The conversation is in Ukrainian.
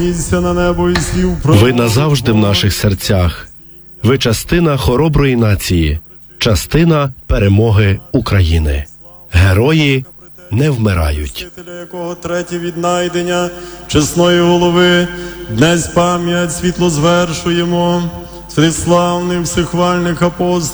На небо і слів Ви назавжди в наших серцях. Ви частина хороброї нації, частина перемоги України. Герої не вмирають. Якого третє віднайдення чесної голови, днесь пам'ять світло звершуємо, всіх славних, всехвальних апостолів,